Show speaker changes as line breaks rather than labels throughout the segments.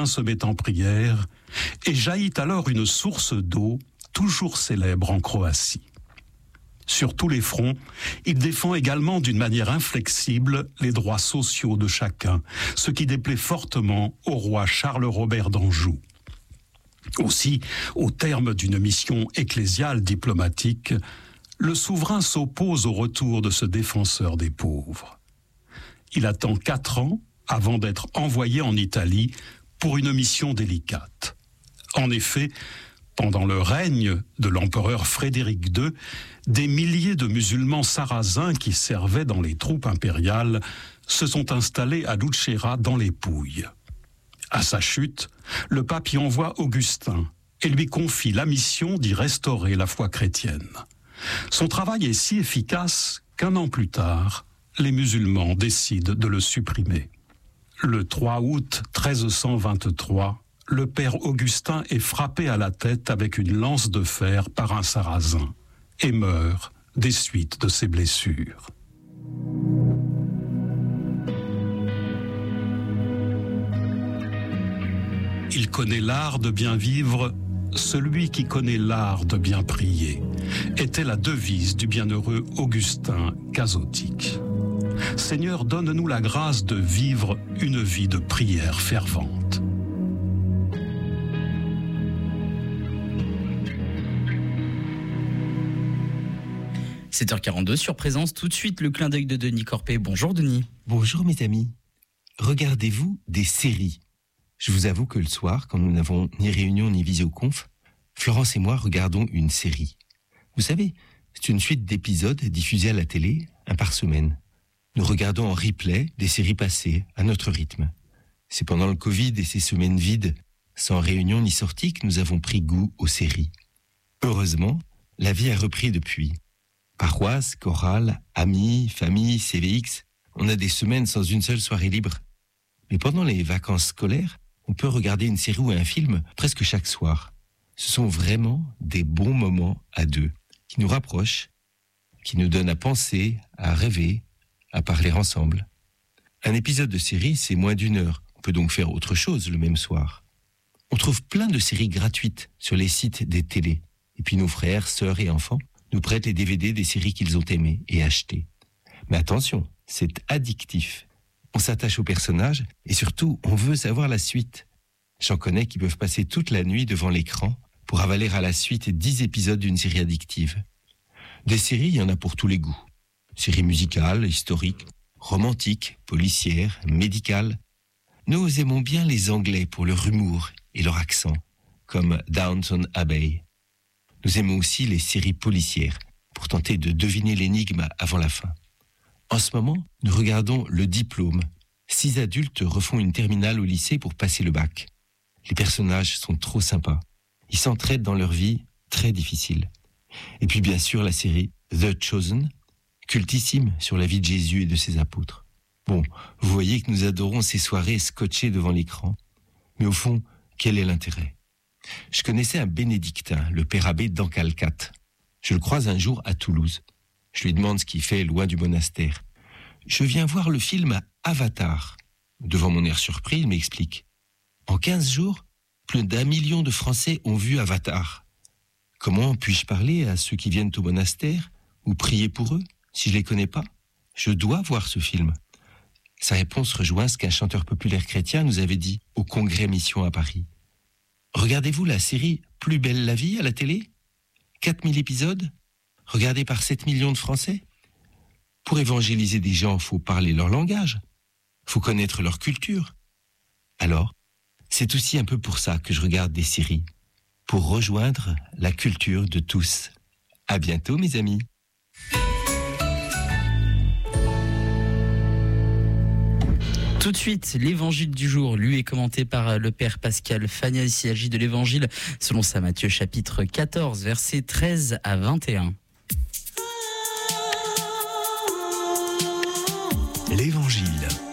pèlerin se met en prière et jaillit alors une source d'eau toujours célèbre en Croatie. Sur tous les fronts, il défend également d'une manière inflexible les droits sociaux de chacun, ce qui déplaît fortement au roi Charles-Robert d'Anjou. Aussi, au terme d'une mission ecclésiale diplomatique, le souverain s'oppose au retour de ce défenseur des pauvres. Il attend 4 ans avant d'être envoyé en Italie pour une mission délicate. En effet, pendant le règne de l'empereur Frédéric II, des milliers de musulmans sarrasins qui servaient dans les troupes impériales se sont installés à Lucera dans les Pouilles. À sa chute, le pape y envoie Augustin et lui confie la mission d'y restaurer la foi chrétienne. Son travail est si efficace qu'un an plus tard, les musulmans décident de le supprimer. Le 3 août 1323, le père Augustin est frappé à la tête avec une lance de fer par un sarrasin et meurt des suites de ses blessures. Il connaît l'art de bien vivre, celui qui connaît l'art de bien prier, était la devise du bienheureux Augustin Cazotique. Seigneur, donne-nous la grâce de vivre une vie de prière fervente.
« 7h42 sur Présence, tout de suite le clin d'œil de Denis Corpet. Bonjour Denis.
Bonjour mes amis. Regardez-vous des séries? Je vous avoue que le soir, quand nous n'avons ni réunion ni visioconf, Florence et moi regardons une série. Vous savez, c'est une suite d'épisodes diffusés à la télé, un par semaine. Nous regardons en replay des séries passées, à notre rythme. C'est pendant le Covid et ces semaines vides, sans réunion ni sortie, que nous avons pris goût aux séries. Heureusement, la vie a repris depuis. Paroisse, chorale, amis, famille, CVX, on a des semaines sans une seule soirée libre. Mais pendant les vacances scolaires, on peut regarder une série ou un film presque chaque soir. Ce sont vraiment des bons moments à deux, qui nous rapprochent, qui nous donnent à penser, à rêver, à parler ensemble. Un épisode de série, c'est moins d'1 heure. On peut donc faire autre chose le même soir. On trouve plein de séries gratuites sur les sites des télés. Et puis nos frères, sœurs et enfants nous prêtent les DVD des séries qu'ils ont aimées et achetées. Mais attention, c'est addictif. On s'attache aux personnages et surtout, on veut savoir la suite. J'en connais qui peuvent passer toute la nuit devant l'écran pour avaler à la suite 10 épisodes d'une série addictive. Des séries, il y en a pour tous les goûts. Séries musicales, historiques, romantiques, policières, médicales. Nous aimons bien les Anglais pour leur humour et leur accent, comme Downton Abbey. Nous aimons aussi les séries policières pour tenter de deviner l'énigme avant la fin. En ce moment, nous regardons Le Diplôme. 6 adultes refont une terminale au lycée pour passer le bac. Les personnages sont trop sympas. Ils s'entraident dans leur vie très difficile. Et puis bien sûr la série The Chosen, cultissime sur la vie de Jésus et de ses apôtres. Bon, vous voyez que nous adorons ces soirées scotchées devant l'écran. Mais au fond, quel est l'intérêt? Je connaissais un bénédictin, le père abbé d'Ancalcat. Je le croise un jour à Toulouse. Je lui demande ce qu'il fait loin du monastère. Je viens voir le film Avatar. Devant mon air surpris, il m'explique. En 15 jours, plus d'1 million de Français ont vu Avatar. Comment puis-je parler à ceux qui viennent au monastère ou prier pour eux, si je les connais pas? Je dois voir ce film. Sa réponse rejoint ce qu'un chanteur populaire chrétien nous avait dit au Congrès Mission à Paris. Regardez-vous la série Plus belle la vie à la télé? 4000 épisodes, regardés par 7 millions de Français. Pour évangéliser des gens, faut parler leur langage, faut connaître leur culture. Alors, c'est aussi un peu pour ça que je regarde des séries, pour rejoindre la culture de tous. À bientôt mes amis.
Tout de suite, l'évangile du jour, lu et commenté par le père Pascal Fagna. Il s'agit de l'évangile selon saint Matthieu chapitre 14, versets 13 à 21.
L'Évangile.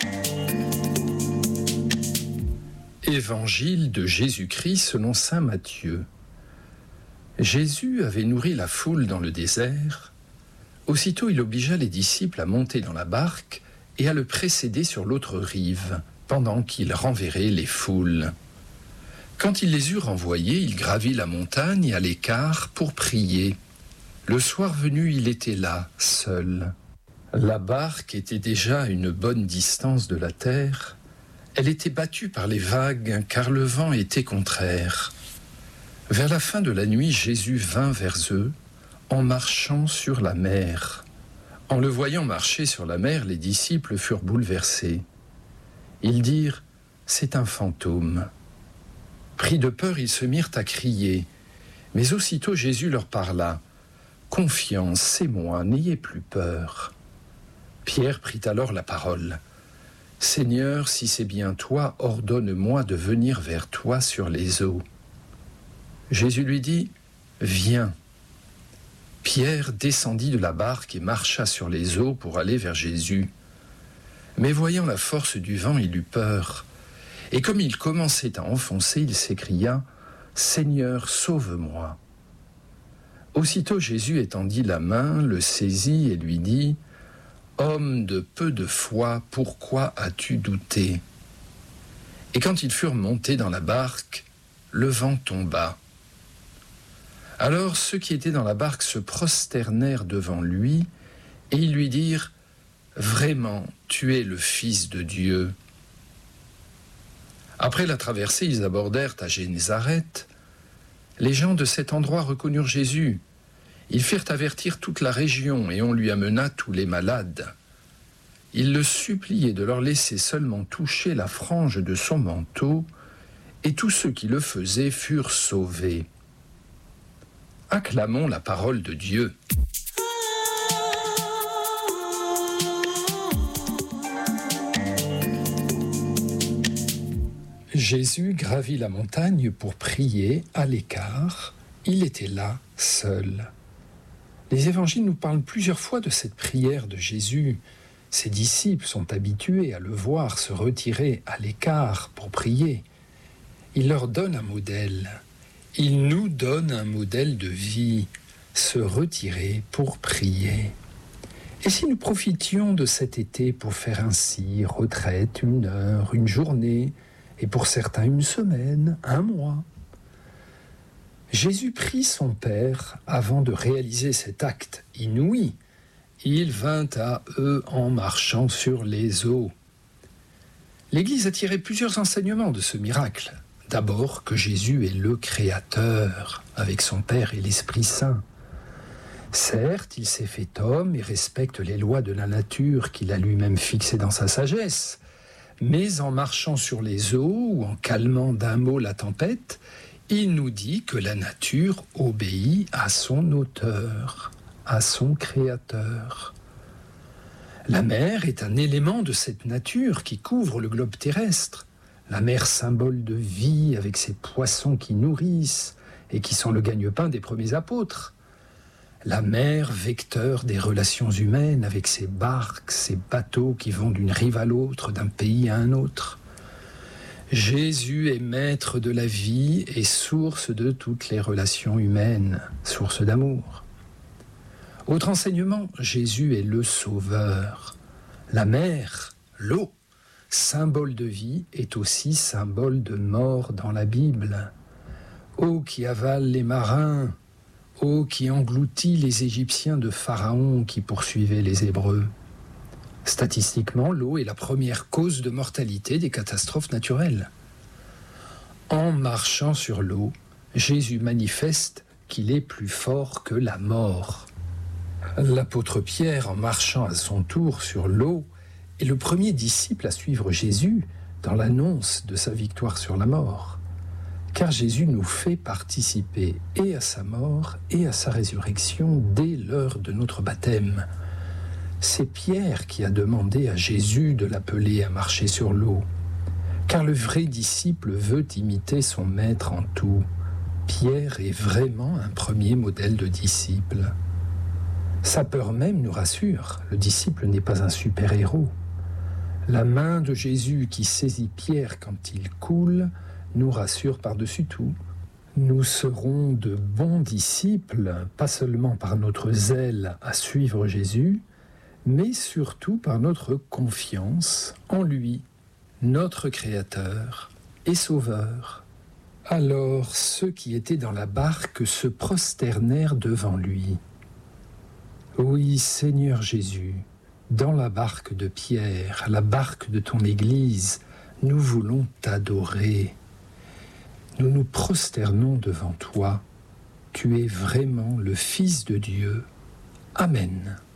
Évangile de Jésus-Christ selon saint Matthieu. Jésus avait nourri la foule dans le désert. Aussitôt, il obligea les disciples à monter dans la barque et à le précéder sur l'autre rive, pendant qu'il renverrait les foules. Quand il les eut renvoyés, il gravit la montagne à l'écart pour prier. Le soir venu, il était là, seul. La barque était déjà à une bonne distance de la terre. Elle était battue par les vagues, car le vent était contraire. Vers la fin de la nuit, Jésus vint vers eux, en marchant sur la mer. En le voyant marcher sur la mer, les disciples furent bouleversés. Ils dirent « C'est un fantôme ». Pris de peur, ils se mirent à crier. Mais aussitôt Jésus leur parla. « Confiance, c'est moi, n'ayez plus peur ». Pierre prit alors la parole. « Seigneur, si c'est bien toi, ordonne-moi de venir vers toi sur les eaux. » Jésus lui dit « Viens ». Pierre descendit de la barque et marcha sur les eaux pour aller vers Jésus. Mais voyant la force du vent, il eut peur. Et comme il commençait à enfoncer, il s'écria « Seigneur, sauve-moi ». Aussitôt Jésus étendit la main, le saisit et lui dit « Homme de peu de foi, pourquoi as-tu douté ?» Et quand ils furent montés dans la barque, le vent tomba. Alors ceux qui étaient dans la barque se prosternèrent devant lui et ils lui dirent « Vraiment, tu es le Fils de Dieu ». Après la traversée, ils abordèrent à Génézareth. Les gens de cet endroit reconnurent Jésus. Ils firent avertir toute la région et on lui amena tous les malades. Ils le suppliaient de leur laisser seulement toucher la frange de son manteau et tous ceux qui le faisaient furent sauvés. Acclamons la parole de Dieu. Jésus gravit la montagne pour prier à l'écart. Il était là, seul. Les évangiles nous parlent plusieurs fois de cette prière de Jésus. Ses disciples sont habitués à le voir se retirer à l'écart pour prier. Il leur donne un modèle. Il nous donne un modèle de vie, se retirer pour prier. Et si nous profitions de cet été pour faire ainsi, retraite, 1 heure, une journée, et pour certains 1 semaine, 1 mois. Jésus prie son Père avant de réaliser cet acte inouï. Il vint à eux en marchant sur les eaux. L'Église a tiré plusieurs enseignements de ce miracle. D'abord que Jésus est le Créateur, avec son Père et l'Esprit Saint. Certes, il s'est fait homme et respecte les lois de la nature qu'il a lui-même fixées dans sa sagesse. Mais en marchant sur les eaux ou en calmant d'un mot la tempête, il nous dit que la nature obéit à son auteur, à son créateur. La mer est un élément de cette nature qui couvre le globe terrestre. La mer symbole de vie avec ses poissons qui nourrissent et qui sont le gagne-pain des premiers apôtres. La mer, vecteur des relations humaines avec ses barques, ses bateaux qui vont d'une rive à l'autre, d'un pays à un autre. Jésus est maître de la vie et source de toutes les relations humaines, source d'amour. Autre enseignement, Jésus est le sauveur. La mer, l'eau, symbole de vie, est aussi symbole de mort dans la Bible. Eau qui avale les marins, eau qui engloutit les Égyptiens de Pharaon qui poursuivaient les Hébreux. Statistiquement, l'eau est la première cause de mortalité des catastrophes naturelles. En marchant sur l'eau, Jésus manifeste qu'il est plus fort que la mort. L'apôtre Pierre, en marchant à son tour sur l'eau, est le premier disciple à suivre Jésus dans l'annonce de sa victoire sur la mort. Car Jésus nous fait participer et à sa mort et à sa résurrection dès l'heure de notre baptême. C'est Pierre qui a demandé à Jésus de l'appeler à marcher sur l'eau. Car le vrai disciple veut imiter son maître en tout. Pierre est vraiment un premier modèle de disciple. Sa peur même nous rassure, le disciple n'est pas un super-héros. La main de Jésus qui saisit Pierre quand il coule nous rassure par-dessus tout. Nous serons de bons disciples, pas seulement par notre zèle à suivre Jésus, mais surtout par notre confiance en lui, notre Créateur et Sauveur. Alors ceux qui étaient dans la barque se prosternèrent devant lui. Oui, Seigneur Jésus, dans la barque de Pierre, la barque de ton Église, nous voulons t'adorer. Nous nous prosternons devant toi. Tu es vraiment le Fils de Dieu. Amen.